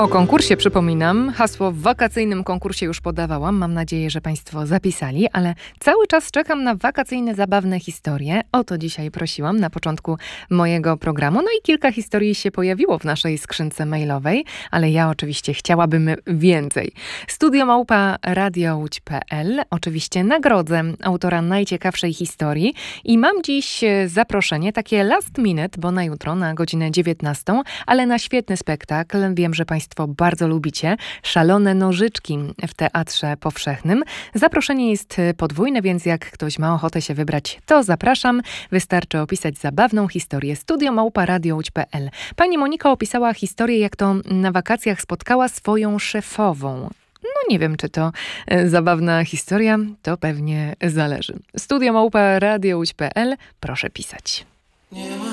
O konkursie przypominam. Hasło w wakacyjnym konkursie już podawałam. Mam nadzieję, że Państwo zapisali, ale cały czas czekam na wakacyjne, zabawne historie. O to dzisiaj prosiłam na początku mojego programu. No i kilka historii się pojawiło w naszej skrzynce mailowej, ale ja oczywiście chciałabym więcej. studio@radiołódź.pl. Oczywiście nagrodzę autora najciekawszej historii i mam dziś zaproszenie, takie last minute, bo na jutro, na godzinę 19, ale na świetny spektakl. Wiem, że Państwo bardzo lubicie. Szalone nożyczki w Teatrze Powszechnym. Zaproszenie jest podwójne, więc jak ktoś ma ochotę się wybrać, to zapraszam. Wystarczy opisać zabawną historię. studio@radiołódź.pl. Pani Monika opisała historię, jak to na wakacjach spotkała swoją szefową. No nie wiem, czy to zabawna historia, to pewnie zależy. studio@radiołódź.pl. Proszę pisać.